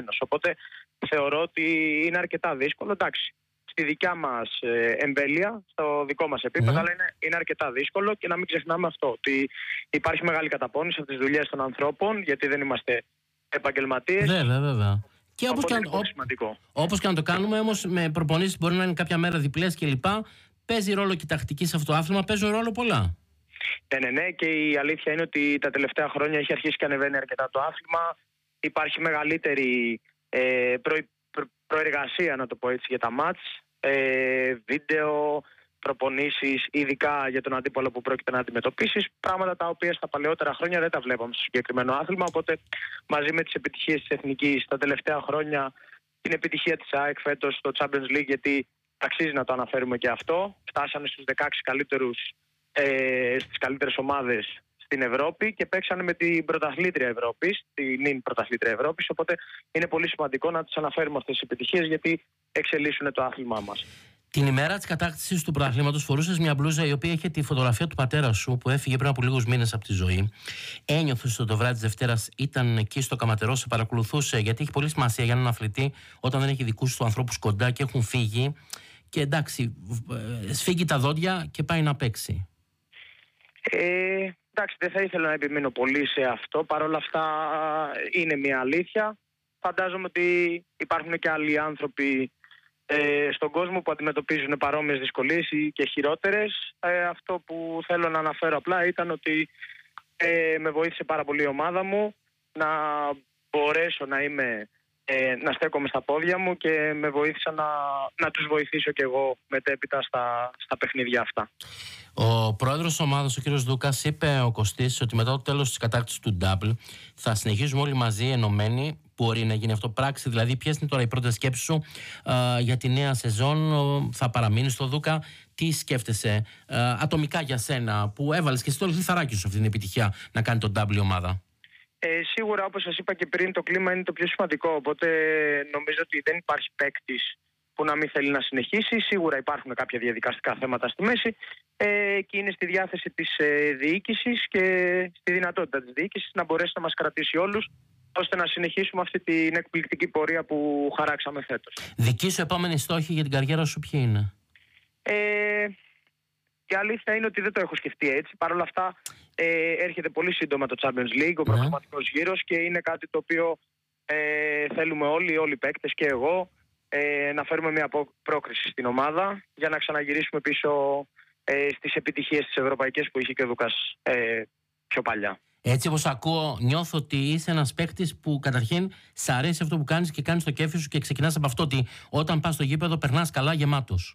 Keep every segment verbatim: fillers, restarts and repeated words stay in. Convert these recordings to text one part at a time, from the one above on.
κανένας. Οπότε θεωρώ ότι είναι αρκετά δύσκολο. Εντάξει, στη δικιά μας ε, εμβέλεια, στο δικό μας επίπεδο, mm. αλλά είναι, είναι αρκετά δύσκολο και να μην ξεχνάμε αυτό, ότι υπάρχει μεγάλη καταπώνηση από τις δουλειές των ανθρώπων, γιατί δεν είμαστε επαγγελματίες. Βέβαια, βέβαια. Και όπως και, όπως και να το κάνουμε, όμως με προπονήσεις μπορεί να είναι κάποια μέρα διπλές κλπ. Παίζει ρόλο και η τακτική σε αυτό το άθλημα, παίζουν ρόλο πολλά. Ναι, ναι, ναι, και η αλήθεια είναι ότι τα τελευταία χρόνια έχει αρχίσει και ανεβαίνει αρκετά το άθλημα. Υπάρχει μεγαλύτερη ε, προ, προ, προεργασία, να το πω έτσι, για τα μάτς. Ε, βίντεο, προπονήσεις, ειδικά για τον αντίπαλο που πρόκειται να αντιμετωπίσεις. Πράγματα τα οποία στα παλαιότερα χρόνια δεν τα βλέπαμε στο συγκεκριμένο άθλημα. Οπότε μαζί με τις επιτυχίες της Εθνικής τα τελευταία χρόνια, την επιτυχία της ΑΕΚ φέτος στο Champions League, γιατί αξίζει να το αναφέρουμε και αυτό. Φτάσανε στους δεκαέξι καλύτερους, ε, στις καλύτερες ομάδες στην Ευρώπη και παίξανε με την πρωταθλήτρια Ευρώπης, την νυν πρωταθλήτρια Ευρώπης. Οπότε είναι πολύ σημαντικό να τις αναφέρουμε αυτές τις επιτυχίες, γιατί εξελίσσουν το άθλημά μας. Την ημέρα της κατάκτησης του πρωταθλήματος φορούσες μια μπλούζα η οποία είχε τη φωτογραφία του πατέρα σου που έφυγε πριν από λίγους μήνες από τη ζωή. Ένιωθες ότι το βράδυ της Δευτέρας ήταν εκεί στο Καματερό, σε παρακολουθούσε, γιατί έχει πολύ σημασία για έναν αθλητή όταν δεν έχει δικούς του ανθρώπους κοντά και έχουν φύγει. Και εντάξει, σφίγγει τα δόντια και πάει να παίξει. Ε, εντάξει, δεν θα ήθελα να επιμείνω πολύ σε αυτό. Παρ' όλα αυτά είναι μια αλήθεια. Φαντάζομαι ότι υπάρχουν και άλλοι άνθρωποι ε, στον κόσμο που αντιμετωπίζουν παρόμοιες δυσκολίες ή και χειρότερες. Ε, αυτό που θέλω να αναφέρω απλά ήταν ότι ε, με βοήθησε πάρα πολύ η ομάδα μου να μπορέσω να είμαι... Ε, να στέκομαι στα πόδια μου και με βοήθησα να, να τους βοηθήσω κι εγώ μετέπειτα στα, στα παιχνίδια αυτά. Ο πρόεδρος της ομάδας, ο κύριος Δούκας, είπε ο Κωστής ότι μετά το τέλος της κατάκτησης του Double θα συνεχίσουμε όλοι μαζί ενωμένοι. Μπορεί να γίνει αυτό πράξη, δηλαδή ποιες είναι τώρα οι πρώτες σκέψεις σου α, για τη νέα σεζόν? Θα παραμείνεις στο Δούκα? Τι σκέφτεσαι α, ατομικά για σένα που έβαλες και εσύ το λιθαράκι σου σε αυτή την επιτυχία να κάνει τον Double η ομάδα? Ε, σίγουρα, όπως σας είπα και πριν, το κλίμα είναι το πιο σημαντικό. Οπότε νομίζω ότι δεν υπάρχει παίκτης που να μην θέλει να συνεχίσει. Σίγουρα υπάρχουν κάποια διαδικαστικά θέματα στη μέση ε, και είναι στη διάθεση της ε, διοίκησης και στη δυνατότητα της διοίκησης να μπορέσει να μας κρατήσει όλους, ώστε να συνεχίσουμε αυτή την εκπληκτική πορεία που χαράξαμε φέτος. Δική σου επόμενη στόχη για την καριέρα σου ποιοι είναι? Ε, και αλήθεια είναι ότι δεν το έχω σκεφτεί έτσι. Παρ' όλα αυτά ε, έρχεται πολύ σύντομα το Champions League, ο προγραμματικός γύρος, και είναι κάτι το οποίο ε, θέλουμε όλοι, όλοι οι παίκτες και εγώ, ε, να φέρουμε μια πρόκριση στην ομάδα για να ξαναγυρίσουμε πίσω ε, στις επιτυχίες της ευρωπαϊκές που είχε και ο Δούκας ε, πιο παλιά. Έτσι όπως ακούω, νιώθω ότι είσαι ένας παίκτης που καταρχήν σ' αρέσει αυτό που κάνεις και κάνεις το κέφι σου και ξεκινάς από αυτό, ότι όταν πας στο γήπεδο περνάς καλά, γεμάτος.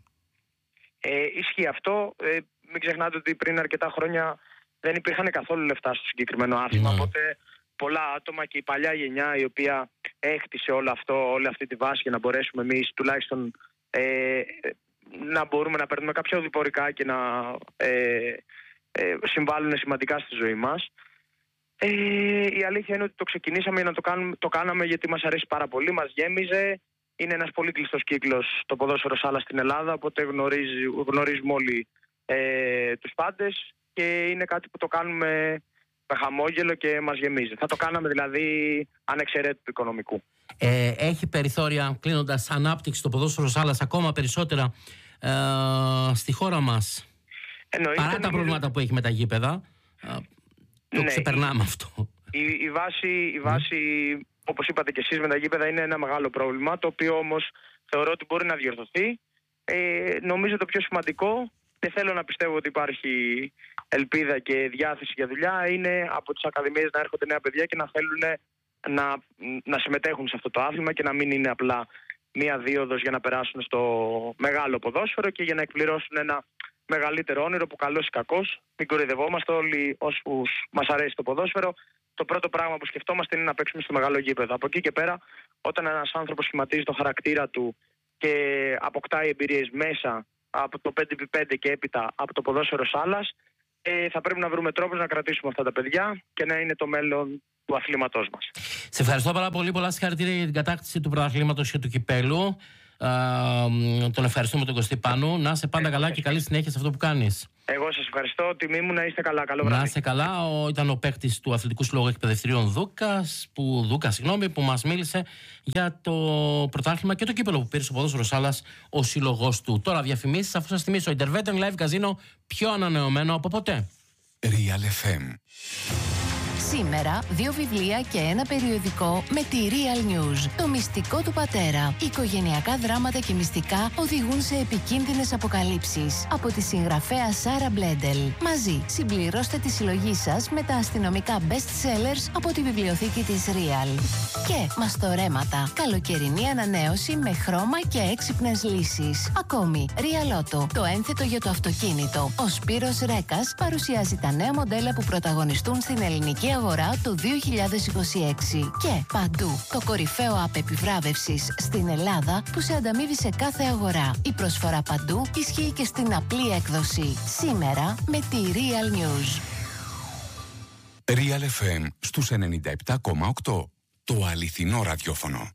Ε, ισχύει αυτό. Ε, μην ξεχνάτε ότι πριν αρκετά χρόνια δεν υπήρχαν καθόλου λεφτά στο συγκεκριμένο άθλημα. Mm. Οπότε πολλά άτομα και η παλιά γενιά η οποία έκτισε όλο αυτό, όλη αυτή τη βάση για να μπορέσουμε εμείς τουλάχιστον ε, να μπορούμε να παίρνουμε κάποια οδηπορικά και να ε, ε, συμβάλλουν σημαντικά στη ζωή μας. Ε, η αλήθεια είναι ότι το ξεκινήσαμε να το, κάνουμε, το κάναμε γιατί μας αρέσει πάρα πολύ, μας γέμιζε. Είναι ένας πολύ κλειστός κύκλος το ποδόσφαιρο σάλα στην Ελλάδα, οπότε γνωρίζει, γνωρίζουμε όλοι ε, τους πάντες και είναι κάτι που το κάνουμε με χαμόγελο και μας γεμίζει. Θα το κάναμε δηλαδή ανεξαιρέτητου του οικονομικού. Ε, έχει περιθώρια, κλείνοντας, ανάπτυξη το ποδόσφαιρο σάλας ακόμα περισσότερα ε, στη χώρα μας? Εννοείται, παρά τα προβλήματα που έχει με τα γήπεδα, ε, το ναι, ξεπερνάμε η, αυτό. Η, η βάση, η βάση mm. όπως είπατε και εσείς, με τα γήπεδα είναι ένα μεγάλο πρόβλημα, το οποίο όμως θεωρώ ότι μπορεί να διορθωθεί. Ε, νομίζω το πιο σημαντικό, και θέλω να πιστεύω ότι υπάρχει ελπίδα και διάθεση για δουλειά, είναι από τις ακαδημίες να έρχονται νέα παιδιά και να θέλουν να, να συμμετέχουν σε αυτό το άθλημα και να μην είναι απλά μία δίωδος για να περάσουν στο μεγάλο ποδόσφαιρο και για να εκπληρώσουν ένα μεγαλύτερο όνειρο που, καλός ή κακός, μην κοροϊδευόμαστε όλοι όσους μας αρέσει το ποδόσφαιρο. Το πρώτο πράγμα που σκεφτόμαστε είναι να παίξουμε στο μεγάλο γήπεδο. Από εκεί και πέρα, όταν ένας άνθρωπος σχηματίζει το χαρακτήρα του και αποκτάει εμπειρίες μέσα από το πέντε επί πέντε και έπειτα από το ποδόσφαιρο σάλας, ε, θα πρέπει να βρούμε τρόπους να κρατήσουμε αυτά τα παιδιά και να είναι το μέλλον του αθλήματός μας. Σε ευχαριστώ πάρα πολύ. Πολλά συγχαρητήρια για την κατάκτηση του πρωταθλήματος και του κυπέλου. Α, τον ευχαριστούμε τον Κωστή Πάνου. Να είσαι πάντα καλά και καλή συνέχεια σε αυτό που κάνεις. Εγώ σας ευχαριστώ. Τιμή μου, να είστε καλά. Καλό βράδυ. Να είστε καλά. Ο, ήταν ο παίκτης του Αθλητικού Συλλόγου Εκπαιδευτηρίων Δούκας, που, Δούκα, συγγνώμη, που μας μίλησε για το πρωτάθλημα και το κύπελο που πήρε στο ποδόσφαιρο Σάλας ο σύλλογος του. Τώρα διαφημίσεις, αφού σας θυμίσω, Intervention Live Casino πιο ανανεωμένο από ποτέ. Real εφ εμ. Σήμερα, δύο βιβλία και ένα περιοδικό με τη Real News. Το μυστικό του πατέρα. Οικογενειακά δράματα και μυστικά οδηγούν σε επικίνδυνες αποκαλύψεις. Από τη συγγραφέα Σάρα Μπλέντελ. Μαζί, συμπληρώστε τη συλλογή σας με τα αστυνομικά best sellers από τη βιβλιοθήκη της Real. Και μαστορέματα. Καλοκαιρινή ανανέωση με χρώμα και έξυπνες λύσεις. Ακόμη, Real Auto. Το ένθετο για το αυτοκίνητο. Ο Σπύρος Ρέκας παρουσιάζει τα νέα μοντέλα που πρωταγωνιστούν στην ελληνική αγορά το δύο χιλιάδες είκοσι έξι. Και παντού, το κορυφαίο app επιβράβευσης στην Ελλάδα που σε ανταμείβει σε κάθε αγορά. Η προσφορά παντού ισχύει και στην απλή έκδοση. Σήμερα με τη Real News. Real εφ εμ στους ενενήντα επτά κόμμα οκτώ. Το αληθινό ραδιόφωνο.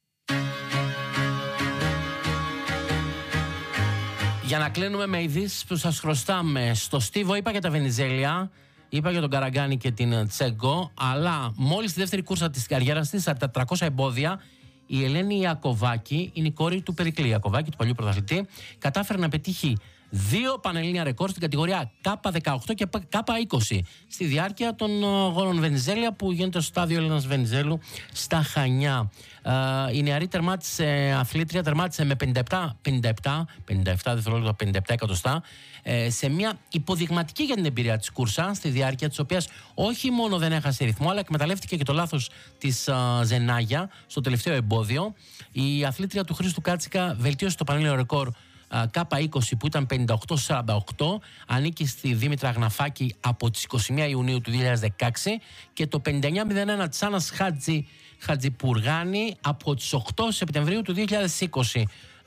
Για να κλείνουμε με ειδήσεις που σας χρωστάμε. Στο Στίβο είπα για τα Βενιζέλια, είπα για τον Καραγκάνη και την Τσέγκο, αλλά μόλις στη δεύτερη κούρσα της καριέρας της, στα τετρακόσια εμπόδια, η Ελένη Ιακωβάκη, είναι η κόρη του Περικλή Ιακωβάκη, του παλιού πρωταθλητή, κατάφερε να πετύχει δύο πανελλήνια ρεκόρ στην κατηγορία κέι δεκαοκτώ και κέι είκοσι στη διάρκεια των αγώνων Βενιζέλια που γίνεται στο στάδιο Έλληνας Βενιζέλου στα Χανιά. Η νεαρή τερμάτισε, αθλήτρια τερμάτισε με πενήντα επτά, πενήντα επτά, πενήντα επτά δευτερόλεπτα, πενήντα επτά εκατοστά σε μια υποδειγματική για την εμπειρία της κούρσα, στη διάρκεια της οποίας όχι μόνο δεν έχασε ρυθμό, αλλά εκμεταλλεύτηκε και το λάθος της Ζενάγια στο τελευταίο εμπόδιο. Η αθλήτρια του Χρήστου Κάτσικα βελτίωσε το πανελλήνιο ρεκόρ κέι είκοσι που ήταν πενήντα οκτώ σαράντα οκτώ, ανήκει στη Δήμητρα Γναφάκη από τις είκοσι μία Ιουνίου του δύο χιλιάδες δεκαέξι, και το πενήντα εννιά μηδέν ένα της Άννας Χατζη, Χατζιπουργάνη από τις οκτώ Σεπτεμβρίου του δύο χιλιάδες είκοσι.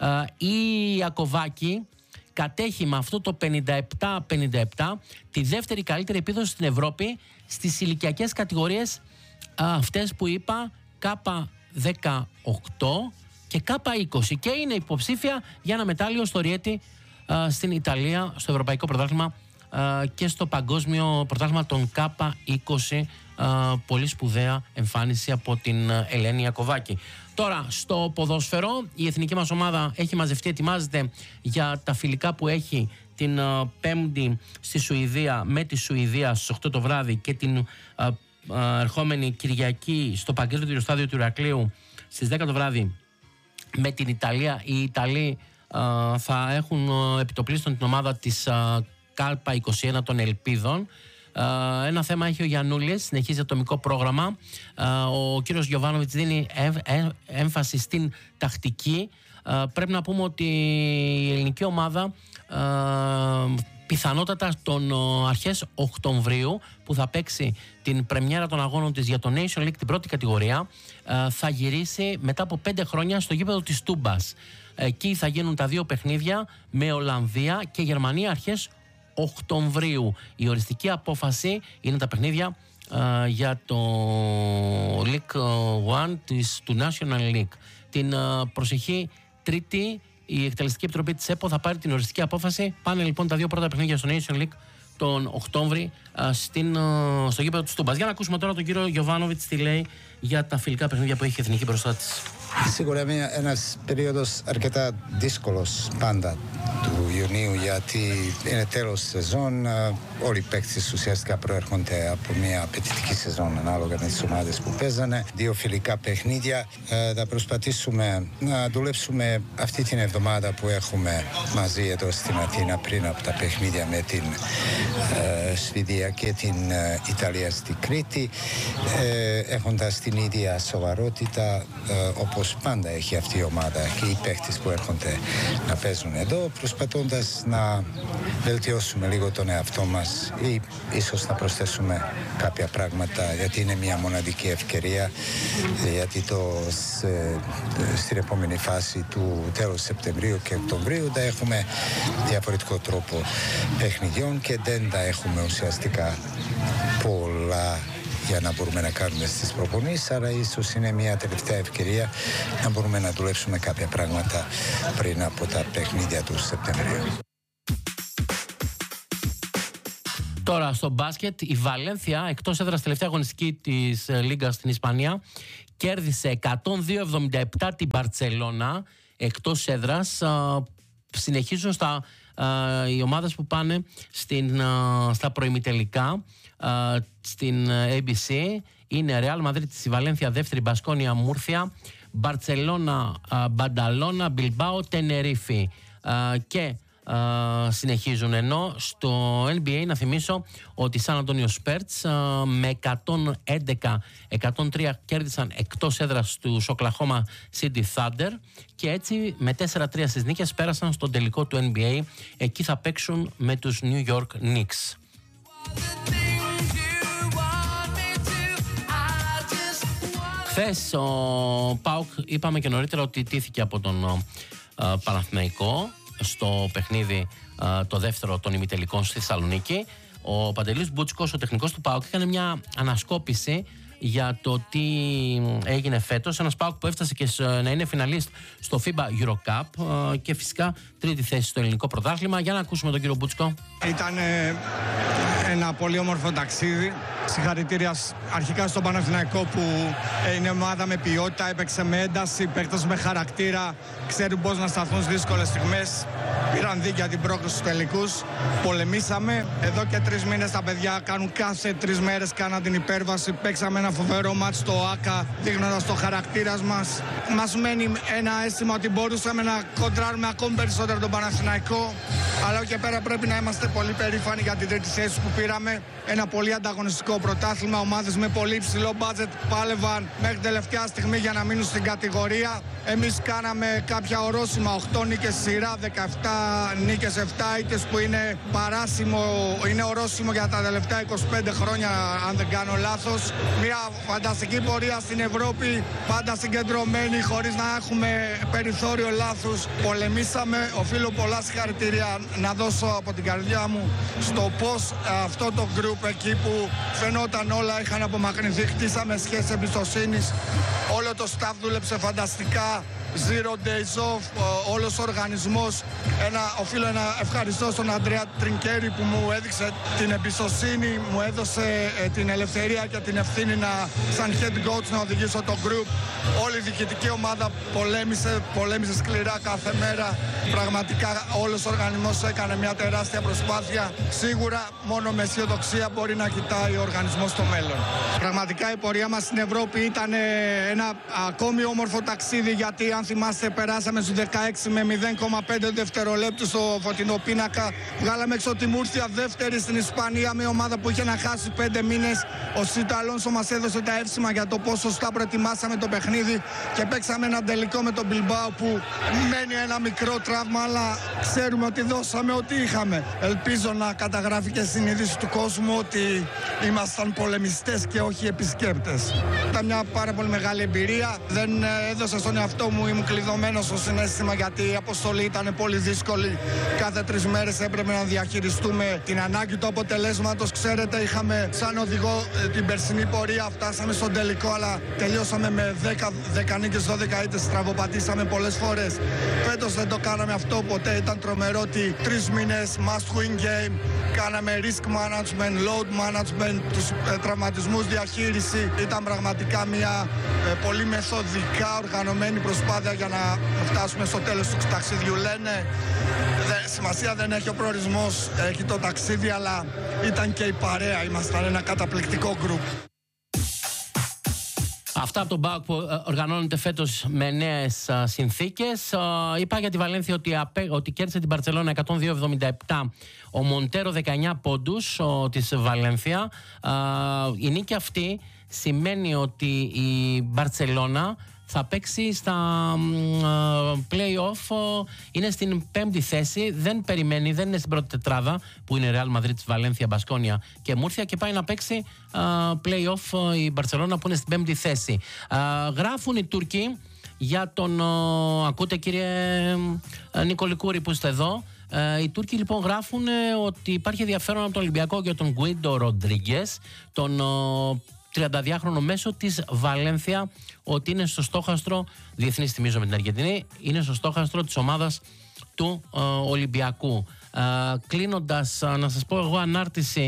Η Ιακωβάκη κατέχει με αυτό το πενήντα επτά πενήντα επτά τη δεύτερη καλύτερη επίδοση στην Ευρώπη στις ηλικιακές κατηγορίες αυτές που είπα, κέι δεκαοκτώ και κέι είκοσι, και είναι υποψήφια για ένα μετάλλιο στο Ριέτι στην Ιταλία, στο Ευρωπαϊκό Πρωτάθλημα και στο Παγκόσμιο Πρωτάθλημα των κέι είκοσι. Πολύ σπουδαία εμφάνιση από την Ελένη Ιακωβάκη. Τώρα στο ποδόσφαιρο, η εθνική μας ομάδα έχει μαζευτεί, ετοιμάζεται για τα φιλικά που έχει την Πέμπτη στη Σουηδία, με τη Σουηδία στις οκτώ το βράδυ, και την ερχόμενη Κυριακή στο Παγκόσμιο Στάδιο του Ηρακλείου στις δέκα το βράδυ με την Ιταλία. Οι Ιταλοί α, θα έχουν α, επιτοπλίστων την ομάδα της κέι είκοσι ένα των Ελπίδων. Α, ένα θέμα έχει ο Γιαννούλης, συνεχίζει ατομικό πρόγραμμα. Α, ο κύριος Γιοβάνοβιτς δίνει έμ, έμ, έμφαση στην τακτική. Α, πρέπει να πούμε ότι η ελληνική ομάδα α, πιθανότατα τον αρχές Οκτωβρίου, που θα παίξει την πρεμιέρα των αγώνων της για το Nation League την πρώτη κατηγορία, θα γυρίσει μετά από πέντε χρόνια στο γήπεδο της Τούμπας. Εκεί θα γίνουν τα δύο παιχνίδια με Ολλανδία και Γερμανία αρχές Οκτωβρίου. Η οριστική απόφαση είναι τα παιχνίδια για το League One της, του National League. Την προσεχή Τρίτη η Εκτελεστική Επιτροπή της ΕΠΟ θα πάρει την οριστική απόφαση. Πάνε λοιπόν τα δύο πρώτα παιχνίδια στο Nation League τον Οκτώβρη στην, στο γήπεδο της Τούμπας. Για να ακούσουμε τώρα τον κύριο Γιοβάνοβιτς τι λέει για τα φιλικά παιχνίδια που έχει η Εθνική μπροστά της. Σίγουρα ένας περίοδος αρκετά δύσκολος πάντα του Ιουνίου, γιατί είναι τέλος σεζόν. Όλοι οι παίκτες ουσιαστικά προέρχονται από μια απαιτητική σεζόν ανάλογα με τις ομάδες που παίζανε. Δύο φιλικά παιχνίδια. Θα προσπαθήσουμε να δουλέψουμε αυτή την εβδομάδα που έχουμε μαζί εδώ στην Αθήνα πριν από τα παιχνίδια με την ε, Σουηδία και την ε, Ιταλία στη Κρήτη, ε, έχοντας την ίδια σοβαρότητα ε, όπως πάντα έχει αυτή η ομάδα και οι παίκτες που έρχονται να παίζουν εδώ, προσπαθώντας να βελτιώσουμε λίγο τον εαυτό μας ή ίσως να προσθέσουμε κάποια πράγματα, γιατί είναι μια μοναδική ευκαιρία, γιατί το, σε, στην επόμενη φάση του τέλους Σεπτεμβρίου και Οκτωβρίου θα έχουμε διαφορετικό τρόπο παιχνιδιών και δεν θα έχουμε ουσιαστικά πολλά για να μπορούμε να κάνουμε στις προπονήσεις, άρα ίσως είναι μια τελευταία ευκαιρία να μπορούμε να δουλέψουμε κάποια πράγματα πριν από τα παιχνίδια του Σεπτεμβρίου. Τώρα στο μπάσκετ, η Βαλένθια, εκτός έδρας τελευταία αγωνιστική της Λίγκας στην Ισπανία, κέρδισε εκατόν δύο εβδομήντα επτά την Μπαρτσελώνα εκτός έδρας. Συνεχίζουν στα, οι ομάδες που πάνε στην, στα προημιτελικά στην έι μπι σι. Είναι Ρεάλ Μαδρίτης, η Βαλένθια δεύτερη, Μπασκόνια, Μούρθια, Μπαρτσελώνα, Μπανταλώνα, Μπιλμπάο, Τενερίφη και Uh, συνεχίζουν. Ενώ στο N B A να θυμίσω ότι οι Σαν Αντώνιο Σπέρτς uh, με εκατόν έντεκα εκατόν τρία κέρδισαν εκτός έδρας του Oklahoma City Thunder και έτσι με τέσσερα τρία στις νίκες πέρασαν στον τελικό του N B A. Εκεί θα παίξουν με τους New York Knicks. Χθες ο ΠΑΟΚ, είπαμε και νωρίτερα ότι τήθηκε από τον uh, Παναθηναϊκό στο παιχνίδι α, το δεύτερο των ημιτελικών στη Θεσσαλονίκη. Ο Παντελής Μπούτσικος, ο τεχνικός του ΠΑΟΚ, έκανε μια ανασκόπηση για το τι έγινε φέτος. Ένας ΠΑΟΚ που έφτασε και να είναι φιναλίστ στο FIBA Euro Cup α, και φυσικά τρίτη θέση στο ελληνικό πρωτάθλημα. Για να ακούσουμε τον κύριο Μπούτσικο. Ήταν ε, ένα πολύ όμορφο ταξίδι. Συγχαρητήρια αρχικά στον Παναθηναϊκό που είναι ομάδα με ποιότητα, έπαιξε με ένταση, παίκτες με χαρακτήρα, ξέρουν πώς να σταθούν στις δύσκολες στιγμές. Πήραν δίκαια την πρόκληση στους τελικούς, πολεμήσαμε. Εδώ και τρεις μήνες τα παιδιά κάνουν κάθε τρεις μέρες, κάναν την υπέρβαση. Παίξαμε ένα φοβερό μάτς στο ΆΚΑ, δείχνοντας το χαρακτήρα μας. Μας μένει ένα αίσθημα ότι μπορούσαμε να κοντράρουμε ακόμη περισσότερο τον Παναθηναϊκό. Αλλά και πέρα πρέπει να είμαστε πολύ περήφανοι για την τρίτη θέση που πήραμε. Ένα πολύ ανταγωνιστικό πρωτάθλημα. Ομάδες με πολύ υψηλό μπάτζετ πάλευαν μέχρι τελευταία στιγμή για να μείνουν στην κατηγορία. Εμείς κάναμε κάποια ορόσημα, οκτώ νίκες σειρά, δεκαεπτά νίκες, επτά ήττες που είναι παράσιμο, είναι ορόσημο για τα τελευταία είκοσι πέντε χρόνια, αν δεν κάνω λάθος. Μια φανταστική πορεία στην Ευρώπη, πάντα συγκεντρωμένη, χωρίς να έχουμε περιθώριο λάθους. Πολεμήσαμε, οφείλω πολλά συγχαρητήρια να δώσω από την καρδιά μου στο πώς αυτό το group εκεί που φαινόταν όλα είχαν απομακρυνθεί, χτίσαμε σχέσεις εμπιστοσύνης. Όλο το staff δούλεψε φανταστικά. Zero days off, όλος ο οργανισμός. Ένα, οφείλω να ευχαριστώ στον Αντρέα Τρινκέρι που μου έδειξε την εμπιστοσύνη, μου έδωσε ε, την ελευθερία και την ευθύνη να, σαν head coach, να οδηγήσω το group. Όλη η διοικητική ομάδα πολέμησε, πολέμησε σκληρά κάθε μέρα. Πραγματικά όλος ο οργανισμός έκανε μια τεράστια προσπάθεια. Σίγουρα μόνο με αισιοδοξία μπορεί να κοιτάει ο οργανισμός στο μέλλον. Πραγματικά η πορεία μας στην Ευρώπη ήταν ένα ακόμη όμορφο ταξίδι, γιατί αν θυμάστε περάσαμε στους δεκαέξι με μηδέν κόμμα πέντε δευτερολέπτου στο φωτεινό πίνακα. Βγάλαμε έξω τη Μούρθια δεύτερη στην Ισπανία, μια ομάδα που είχε να χάσει πέντε μήνες. Ο Σίτα Αλόνσο μας έδωσε τα εύσημα για το πόσο σωστά προετοιμάσαμε το παιχνίδι και παίξαμε ένα τελικό με τον Μπιλμπάο που μένει ένα μικρό τραύμα, αλλά ξέρουμε ότι δώσαμε ό,τι είχαμε. Ελπίζω να καταγράφει και συνείδηση του κόσμου ότι ήμασταν πολεμιστές και όχι επισκέπτες. Ήταν μια πάρα πολύ μεγάλη εμπειρία. Δεν έδωσα στον εαυτό μου, ήμουν κλειδωμένος στο συναίσθημα, γιατί η αποστολή ήταν πολύ δύσκολη. Κάθε τρεις μέρες έπρεπε να διαχειριστούμε την ανάγκη του αποτελέσματος. Ξέρετε, είχαμε σαν οδηγό την περσινή πορεία, φτάσαμε στον τελικό, αλλά τελειώσαμε με δέκα νίκες, δώδεκα ήττες, στραβοπατήσαμε πολλές φορές. Φέτος δεν το κάναμε αυτό ποτέ, ήταν τρομερό ότι τρεις μήνες must win game, κάναμε risk management, load management, τους ε, τραυματισμούς, διαχείριση. Ήταν πραγματικά μια ε, πολύ μεθοδικά οργανωμένη προσπάθεια για να φτάσουμε στο τέλος του ταξιδιού. Λένε, δε, σημασία δεν έχει ο προορισμός, έχει το ταξίδι, αλλά ήταν και η παρέα, ήμασταν ένα καταπληκτικό γκρουπ. Αυτά από τον ΠΑΟΚ που οργανώνεται φέτος με νέες συνθήκες. Είπα για τη Βαλένθια ότι, ότι κέρδισε την Μπαρτσελώνα εκατόν δύο εβδομήντα επτά. Ο Μοντέρο δεκαεννιά πόντους ο, της Βαλένθια. Η νίκη αυτή σημαίνει ότι η Μπαρτσελώνα θα παίξει στα uh, play-off, uh, είναι στην πέμπτη θέση, δεν περιμένει, δεν είναι στην πρώτη τετράδα που είναι Real Madrid, Βαλένθια, Μπασκόνια και Μούρθια, και πάει να παίξει uh, play-off uh, η Μπαρσελόνα που είναι στην πέμπτη θέση. Uh, γράφουν οι Τούρκοι για τον, uh, ακούτε κύριε uh, Νικολικούρη που είστε εδώ, uh, οι Τούρκοι λοιπόν γράφουν uh, ότι υπάρχει ενδιαφέρον από τον Ολυμπιακό για τον Γκουίντο Ροντρίγκες, τον uh, τριανταδυάχρονο μέσο της Βαλένθια, ότι είναι στο στόχαστρο, διεθνής θυμίζω με την Αργεντινή, είναι στο στόχαστρο της ομάδας του ε, Ολυμπιακού. Ε, κλείνοντας, ε, να σας πω εγώ ανάρτηση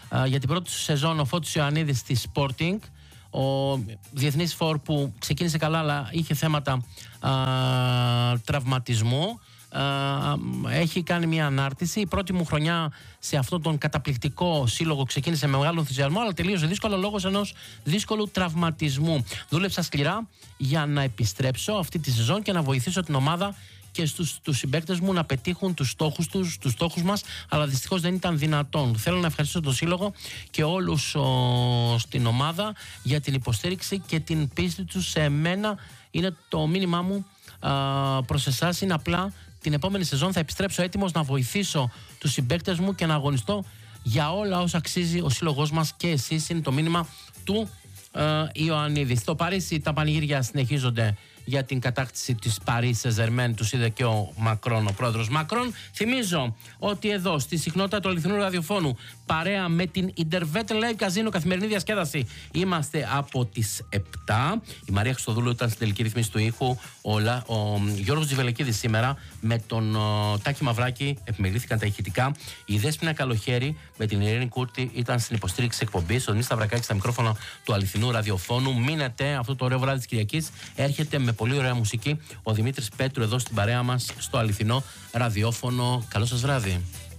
για την πρώτη σεζόν ο Φώτης Ιωαννίδης στη Sporting, ο διεθνής φορ που ξεκίνησε καλά αλλά είχε θέματα α, τραυματισμού. Uh, έχει κάνει μια ανάρτηση. Η πρώτη μου χρονιά σε αυτόν τον καταπληκτικό σύλλογο ξεκίνησε με μεγάλο ενθουσιασμό, αλλά τελείωσε δύσκολο λόγω ενός δύσκολου τραυματισμού. Δούλεψα σκληρά για να επιστρέψω αυτή τη σεζόν και να βοηθήσω την ομάδα και στους τους συμπαίκτες μου να πετύχουν τους στόχους τους, τους στόχους μας, αλλά δυστυχώς δεν ήταν δυνατόν. Θέλω να ευχαριστήσω τον σύλλογο και όλους ο, στην ομάδα για την υποστήριξη και την πίστη τους σε μένα. Είναι το μήνυμά μου α, προς εσάς, είναι απλά την επόμενη σεζόν θα επιστρέψω έτοιμος να βοηθήσω τους συμπαίκτες μου και να αγωνιστώ για όλα όσα αξίζει ο σύλλογός μας και εσείς. Είναι το μήνυμα του ε, Ιωαννίδη. Στο Παρίσι τα πανηγύρια συνεχίζονται για την κατάκτηση της Paris Saint-Germain. Τους είδε και ο Μακρόν, ο πρόεδρος Μακρόν. Θυμίζω ότι εδώ στη συχνότητα του αληθινού ραδιοφώνου, παρέα με την Intervet Live Casino, καθημερινή διασκέδαση, είμαστε από τις επτά. Η Μαρία Χριστοδούλου ήταν στην τελική ρυθμίση του ήχου. Ο, ο Γιώργος Τζιβελεκίδης σήμερα με τον ο, Τάκη Μαυράκη επιμελήθηκαν τα ηχητικά. Η Δέσποινα Καλοχέρη με την Ειρήνη Κούρτη ήταν στην υποστήριξη εκπομπής. Ο Νης Σταυρακάκης στα μικρόφωνα του αληθινού ραδιοφώνου. Μείνετε, αυτό το ωραίο βράδυ της Κυριακής έρχεται με πολύ ωραία μουσική. Ο Δημήτρης Πέτρου εδώ στην παρέα μας στο αληθινό ραδιόφωνο. Καλό σας βράδυ.